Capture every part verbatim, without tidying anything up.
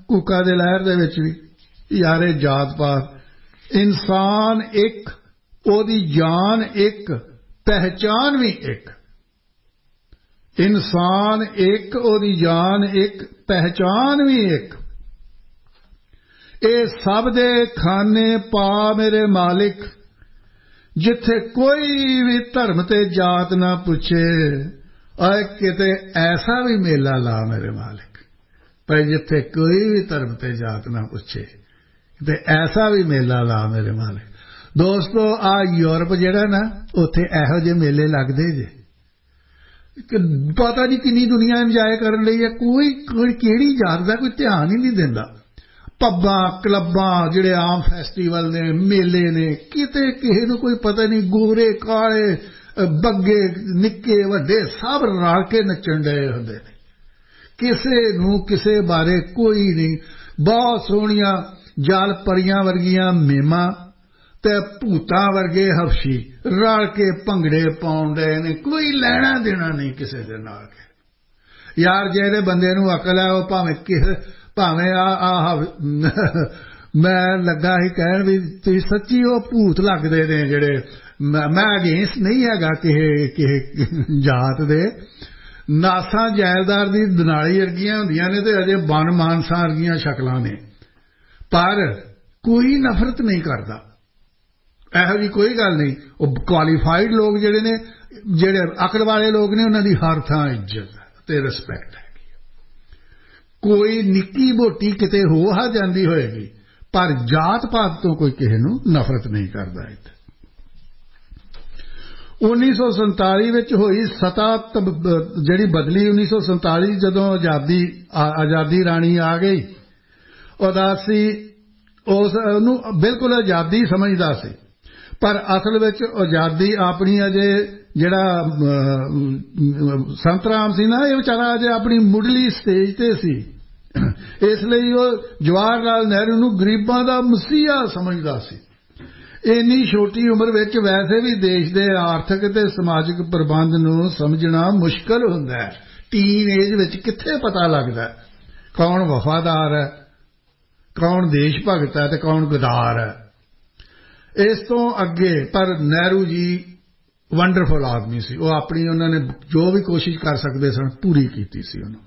कूका दे लहर दे विच भी यारे जात पात इंसान एक ओदी जान एक पहचान भी एक इंसान एक ओदी जान एक पहचान भी एक ए सब दे खाने पा मेरे मालिक जिथे कोई भी धर्म ते जात ना पूछे और किते ऐसा भी मेला ला मेरे मालिक पर जिथे कोई भी धर्म ते जात ना पूछे किते ऐसा भी मेला ला मेरे मालिक। दोस्तों आ यूरोप जिहड़ा ना उत्थे इहो ਜਿਹੇ मेले लगदे जे पता नहीं किन्नी दुनिया इंजॉय करन लई है कोई कोई किहड़ी जात दा कोई ध्यान ही नहीं दिंदा। पब्बां क्लब्बां जिहड़े आम फैसटीवल ने मेले ने किते किसे नूं कोई पता नहीं गोरे काले बग्गे निक्के वड्डे सब रल के नच्चण डए हुंदे ने किसे नूं किसे बारे कोई नहीं। बहुत सोहणियां जाल परियां वर्गियां मेमां ते भूतां वर्गे हफशी रल के भंगड़े पाउण डए ने कोई लैणा देना नहीं किसे दे नाल। यार जेहड़े बंदे नूं अकल है वो भावें किसे भावें आ आ मैं लगा ही कहण भी तुसीं सच्ची वो भूत लगदे ने जिहड़े मैं अगेंस्ट नहीं हैगा किसे किसे जात दे। नासां जैलदार दी दनाली वर्गियां हुंदियां ने ते अजे बन मानसां वर्गियां शक्लां ने पर कोई नफरत नहीं करदा ਇਹੋ जी कोई गल नहीं। वो क्वालीफाइड लोग जिहड़े ने जिहड़े अकल वाले लोग ने उन्हां दी हर थां इज्जत ते रिस्पैक्ट है। कोई निक्की मोटी किते हो आ जांदी होएगी पर जात पात तो कोई किसे नूं नफरत नहीं करदा। उन्नीस सौ संताली विच होई सतह जिहड़ी बदली उन्नीस सौ संताली जदों आज़ादी आज़ादी राणी आ गई उदासी उस नूं बिल्कुल आज़ादी समझदा सी पर असल विच आज़ादी अपनी अजे जिहड़ा संत राम सी ना ये बेचारा अजे अपनी मुढ़ली स्टेज ते सी इसलिए वो जवाहर लाल नेहरू नूं गरीबां दा मसीहा समझदा सी। इन्नी छोटी उम्र विच वैसे भी देश दे आर्थिक ते समाजिक प्रबंध नूं समझना मुश्किल हुंदा है। टीन एज विच कित्थे पता लगदा कौन वफादार है कौन देश भगत है ते कौन गदार है। इस तो अगे पर नेहरू जी वंडरफुल आदमी सी वो अपनी उन्होंने जो भी कोशिश कर सकते सन पूरी कीती सी उन्होंने।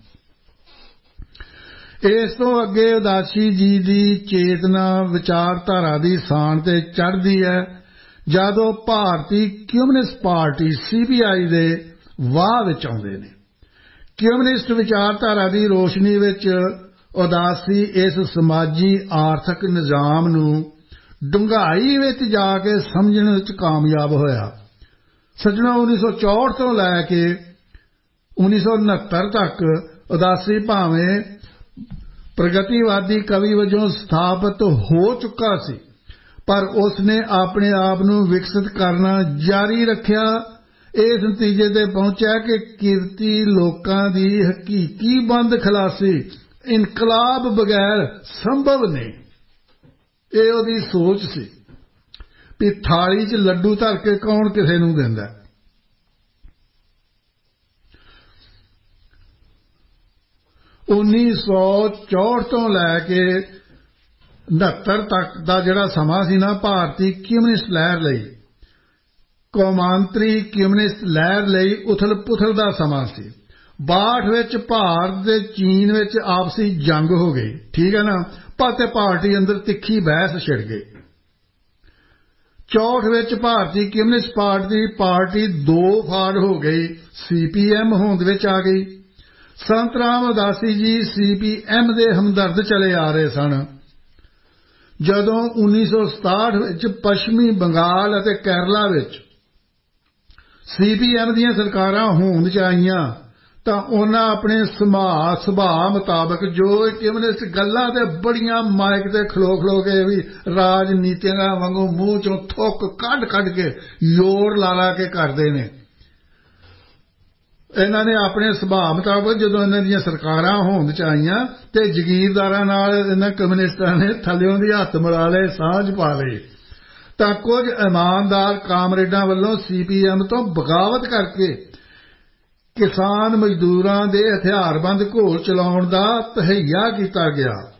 इस तो अगे उदासी जी दी चेतना विचारधारा दी शान ते चढ़दी है जदों भारतीय कम्युनिस्ट पार्टी सीपीआई दे वाह विच आउंदे ने। कम्युनिस्ट विचारधारा दी रोशनी विच उदासी इस समाजी आर्थिक निजाम नूं डूंघाई विच जाके समझण विच कामयाब होया। सज्जणों उन्नीस सौ चौहठ तो लैके उन्नीस सौ उनहत्तर तक उदासी भावें प्रगतिवादी कवि वजों स्थापित हो चुका सी पर उसने अपने आप नूं विकसित करना जारी रखिया। इस नतीजे ते पहुंचा कि किरती लोकां दी हकीकी बंद खलासी इनकलाब बगैर संभव नहीं। ये ओदी सोच सी भी थाली च लड्डू धर के कौन किसे नूं दिंदा। उन्नीस सौ चौहठ तो लैके उनहत्तर तक दा जिहड़ा समा सी ना भारतीय कम्युनिस्ट लहर लई कौमांतरी कम्युनिस्ट लहर लई उथल पुथल दा समा सी। बाहठ विच भारत ते चीन विच आपसी जंग हो गई ठीक है ना पाते पार्टी अंदर तिखी बहस छिड़ गई। चौहठ विच भारतीय कम्युनिस्ट पार्टी पार्टी दो फाड़ हो गई सीपीएम होंद विच आ गई। संत राम उदासी जी सीपीएम दे हमदर्द चले आ रहे सन। जदों उन्नीस सौ सताहठ विच पश्चिमी बंगाल अते केरला विच सीपीएम दीयां सरकारां होंद च आईयां तां उन्हां अपने सुभाਅ सुभाਅ मुताबक जो कम्युनिस्ट गल्लां ते बड़ियां माइक ते खलो खलो के भी राजनीतियां वांगू मूँह चों थुक कढ कढ के जोर ला ला के करदे ने। इन्हां ने अपने सुभाਅ मुताबक जदों इन्हां दीयां सरकारां होंद च आईयां ते जगीरदारां नाल इन्हां कम्युनिस्टां ने थल्लिओं दी हत्थ मिला लए सांझ पा लई तां कुछ ईमानदार कामरेडां वल्लों सीपीएम तो बगावत करके किसान मजदूरां दे हथियारबंद घोल चलाउण दा तहैया कीता गया।